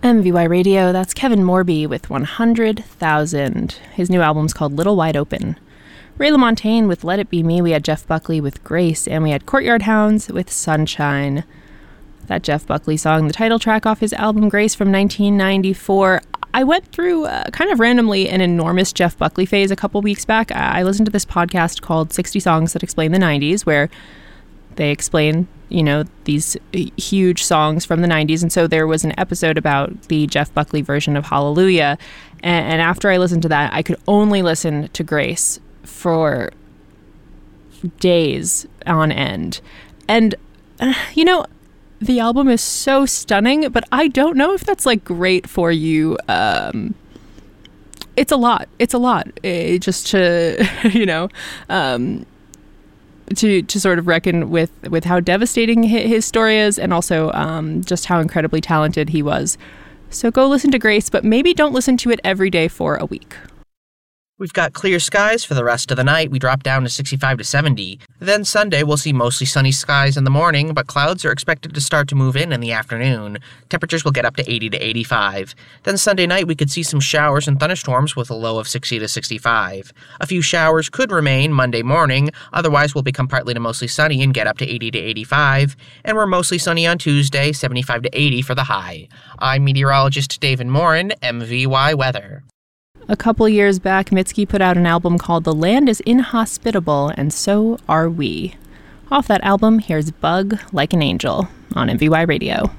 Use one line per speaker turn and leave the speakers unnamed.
MVY Radio, that's Kevin Morby with 100,000. His new album's called Little Wide Open. Ray LaMontagne with Let It Be Me. We had Jeff Buckley with Grace, and we had Courtyard Hounds with Sunshine. That Jeff Buckley song, the title track off his album Grace from 1994. I went through kind of randomly an enormous Jeff Buckley phase a couple weeks back. I listened to this podcast called 60 Songs That Explain the 90s, where they explain, these huge songs from the 90s. And so there was an episode about the Jeff Buckley version of Hallelujah. And after I listened to that, I could only listen to Grace for days on end. And, the album is so stunning, but I don't know if that's great for you. It's a lot. Just to, to sort of reckon with how devastating his story is, and also just how incredibly talented he was. So go listen to Grace, but maybe don't listen to it every day for a week.
We've got clear skies for the rest of the night. We drop down to 65 to 70. Then Sunday, we'll see mostly sunny skies in the morning, but clouds are expected to start to move in the afternoon. Temperatures will get up to 80 to 85. Then Sunday night, we could see some showers and thunderstorms with a low of 60 to 65. A few showers could remain Monday morning. Otherwise, we'll become partly to mostly sunny and get up to 80 to 85. And we're mostly sunny on Tuesday, 75 to 80 for the high. I'm meteorologist David Morin, MVY Weather.
A couple years back, Mitski put out an album called The Land is Inhospitable, and So Are We. Off that album, here's Bug Like an Angel on MVY Radio.